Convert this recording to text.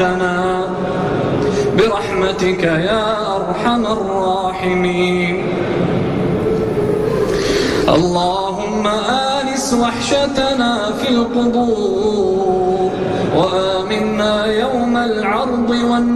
وحدنا برحمتك يا أرحم الراحمين. اللهم آنس وحشتنا في القبور وآمنا يوم العرض